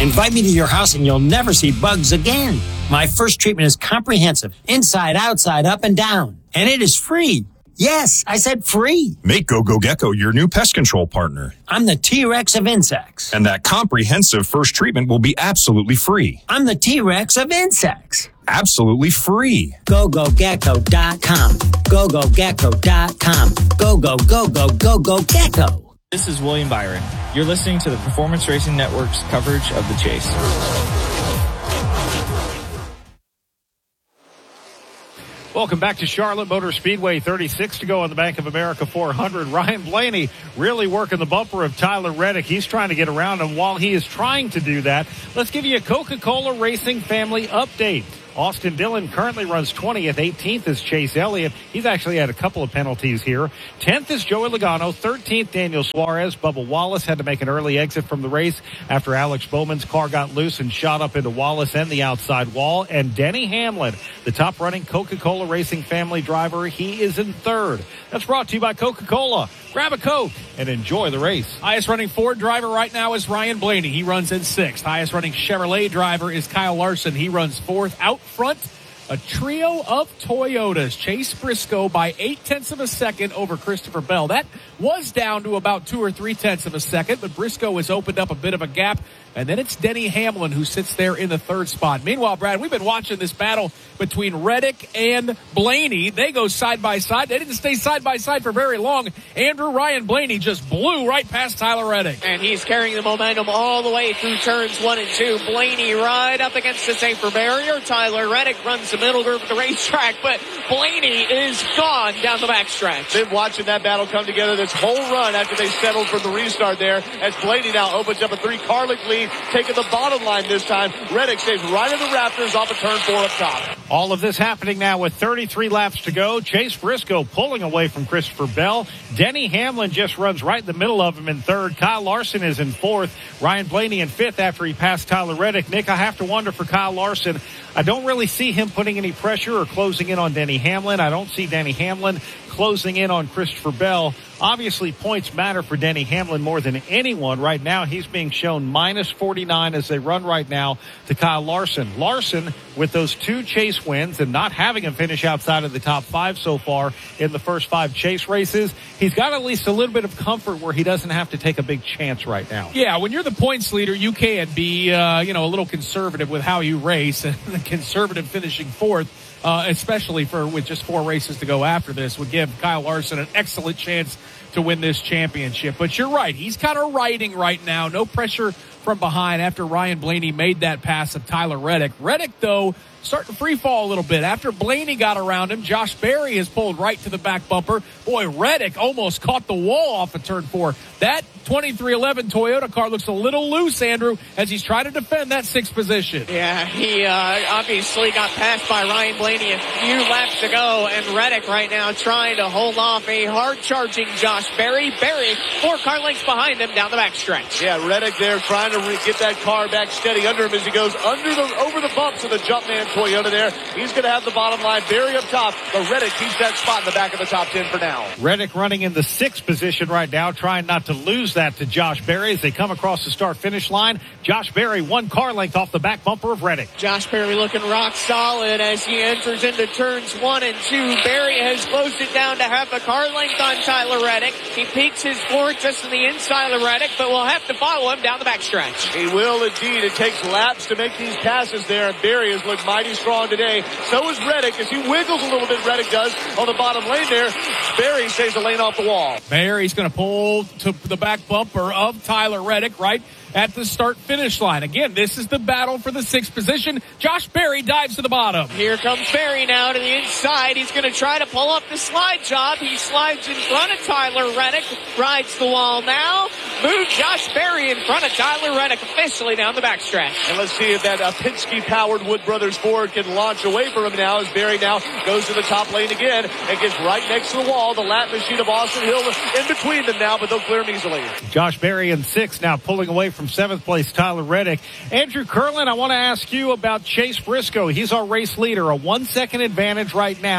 Invite me to your house and you'll never see bugs again. My first treatment is comprehensive, inside, outside, up and down. And it is free. Yes, I said free. Make GoGo Gecko your new pest control partner. I'm the T-Rex of insects. And that comprehensive first treatment will be absolutely free. I'm the T-Rex of insects. Absolutely free. GoGoGecko.com. GoGoGecko.com. Go-go-go-go-go-go-gecko. This is William Byron. You're listening to the Performance Racing Network's coverage of the chase. Welcome back to Charlotte Motor Speedway. 36 to go on the Bank of America 400. Ryan Blaney really working the bumper of Tyler Reddick. He's trying to get around him. While he is trying to do that, let's give you a Coca-Cola Racing family update. Austin Dillon currently runs 20th. 18th is Chase Elliott. He's actually had a couple of penalties here. 10th is Joey Logano. 13th, Daniel Suarez. Bubba Wallace had to make an early exit from the race after Alex Bowman's car got loose and shot up into Wallace and the outside wall. And Denny Hamlin, the top running Coca-Cola Racing family driver, he is in third. That's brought to you by Coca-Cola. Grab a Coke and enjoy the race. Highest running Ford driver right now is Ryan Blaney. He runs in sixth. Highest running Chevrolet driver is Kyle Larson. He runs fourth. Out front, a trio of Toyotas. Chase Briscoe by 0.8 of a second over Christopher Bell. That was down to about 2 or 3/10 of a second, but Briscoe has opened up a bit of a gap. And then it's Denny Hamlin who sits there in the third spot. Meanwhile, Brad, we've been watching this battle between Reddick and Blaney. They go side by side. They didn't stay side by side for very long. Ryan Blaney just blew right past Tyler Reddick. And he's carrying the momentum all the way through turns 1 and 2. Blaney right up against the safer barrier. Tyler Reddick runs the middle groove of the racetrack, but Blaney is gone down the backstretch. Been watching that battle come together this whole run after they settled for the restart there, as Blaney now opens up a 3-car length lead, taking the bottom line this time. Reddick stays right in the rafters off of turn 4 up top. All of this happening now with 33 laps to go. Chase Briscoe pulling away from Christopher Bell. Denny Hamlin just runs right in the middle of him in third. Kyle Larson is in fourth. Ryan Blaney in fifth after he passed Tyler Reddick. Nick, I have to wonder for Kyle Larson. I don't really see him putting any pressure or closing in on Denny Hamlin. I don't see Denny Hamlin closing in on Christopher Bell. Obviously, points matter for Denny Hamlin more than anyone. Right now, he's being shown minus 49 as they run right now to Kyle Larson. Larson, with those 2 chase wins and not having him finish outside of the top 5 so far in the first 5 chase races, he's got at least a little bit of comfort where he doesn't have to take a big chance right now. Yeah, when you're the points leader, you can be, a little conservative with how you race, and the conservative finishing fourth. Especially with just 4 races to go after this, would give Kyle Larson an excellent chance to win this championship. But you're right. He's kind of riding right now. No pressure from behind after Ryan Blaney made that pass of Tyler Reddick. Reddick, though, starting to free fall a little bit. After Blaney got around him, Josh Berry has pulled right to the back bumper. Boy, Reddick almost caught the wall off of turn 4. That 2311 Toyota car looks a little loose, Andrew, as he's trying to defend that 6th position. Yeah, he obviously got passed by Ryan Blaney a few laps ago, and Reddick right now trying to hold off a hard-charging Josh Berry. Berry 4 car lengths behind him down the backstretch. Yeah, Reddick there trying to get that car back steady under him as he goes over the bumps of the Jumpman Toyota there. He's going to have the bottom line. Berry up top, but Reddick keeps that spot in the back of the top 10 for now. Reddick running in the 6th position right now, trying not to lose that to Josh Berry as they come across the start-finish line. Josh Berry 1 car length off the back bumper of Reddick. Josh Berry looking rock solid as he enters into turns 1 and 2. Berry has closed it down to half a car length on Tyler Reddick. He peaks his fourth just on the inside of Reddick, but will have to follow him down the backstretch. He will indeed. It takes laps to make these passes there, and Berry has looked mighty strong today. So is Reddick as he wiggles a little bit. Reddick does on the bottom lane there. Berry saves the lane off the wall. Berry's going to pull to the back bumper of Tyler Reddick right at the start-finish line. Again, this is the battle for the 6th position. Josh Berry dives to the bottom. Here comes Berry now to the inside. He's going to try to pull up the slide job. He slides in front of Tyler Reddick. Rides the wall now. Move Josh Berry in front of Tyler Reddick officially down the backstretch. And let's see if that Penske-powered Wood Brothers Ford can launch away from him now as Berry now goes to the top lane again and gets right next to the wall. The lap machine of Austin Hill in between them now, but they'll clear him easily. Josh Berry in 6th now, pulling away from 7th place Tyler Reddick. Andrew Curlin, I want to ask you about Chase Briscoe. He's our race leader, a 1 second advantage right now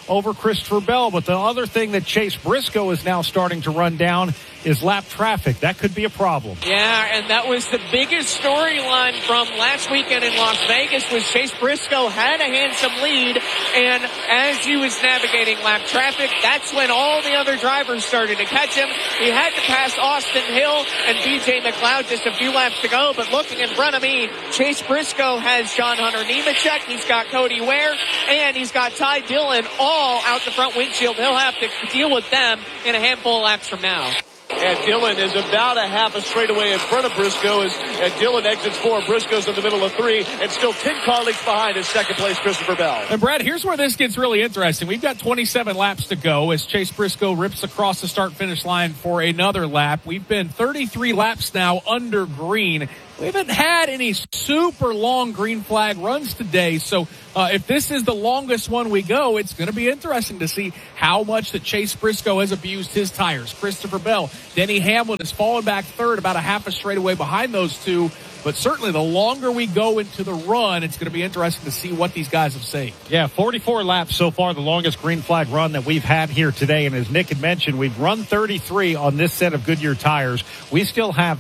over Christopher Bell. But the other thing that Chase Briscoe is now starting to run down is lap traffic. That could be a problem. Yeah, and that was the biggest storyline from last weekend in Las Vegas was Chase Briscoe had a handsome lead, and as he was navigating lap traffic, that's when all the other drivers started to catch him. He had to pass Austin Hill and BJ McLeod just a few laps to go, but looking in front of me, Chase Briscoe has John Hunter Nemechek, he's got Cody Ware, and he's got Ty Dillon all out the front windshield. He'll have to deal with them in a handful of laps from now. And Dillon is about a half a straightaway in front of Briscoe as Dillon exits 4. Briscoe's in the middle of 3 and still 10 car lengths behind in second place Christopher Bell. And Brad, here's where this gets really interesting. We've got 27 laps to go as Chase Briscoe rips across the start-finish line for another lap. We've been 33 laps now under green. We haven't had any super long green flag runs today, so if this is the longest one we go, it's going to be interesting to see how much that Chase Briscoe has abused his tires. Christopher Bell, Denny Hamlin has fallen back third, about a half a straightaway behind those two. But certainly the longer we go into the run, it's going to be interesting to see what these guys have saved. Yeah, 44 laps so far, the longest green flag run that we've had here today. And as Nick had mentioned, we've run 33 on this set of Goodyear tires. We still have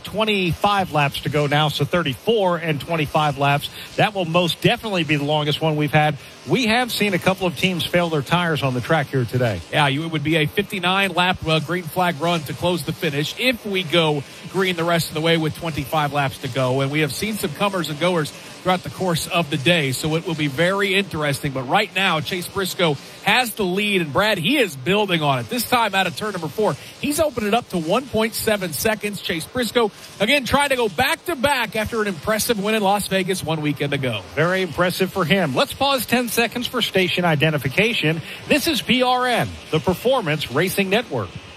25 laps to go now, so 34 and 25 laps. That will most definitely be the longest one we've had. We have seen a couple of teams fail their tires on the track here today. Yeah, it would be a 59-lap green flag run to close the finish if we go green the rest of the way with 25 laps to go. And we have seen some comers and goers throughout the course of the day, so it will be very interesting. But right now, Chase Briscoe has the lead, and Brad, he is building on it. This time out of turn number 4, he's opened it up to 1.7 seconds. Chase Briscoe, again, trying to go back-to-back after an impressive win in Las Vegas 1 weekend ago. Very impressive for him. Let's pause 10 seconds for station identification. This is PRN, the Performance Racing Network.